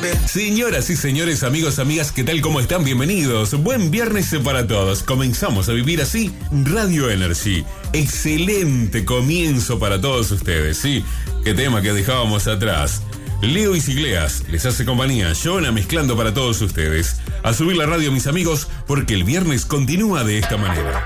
Señoras y señores, amigos, amigas, ¿qué tal? ¿Cómo están? Bienvenidos. Buen viernes para todos. Comenzamos a vivir así Radio Energy. Excelente comienzo para todos ustedes, ¿sí? Qué tema que dejábamos atrás. Leo Isigleas les hace compañía. Jonah mezclando para todos ustedes. A subir la radio, mis amigos, porque el viernes continúa de esta manera.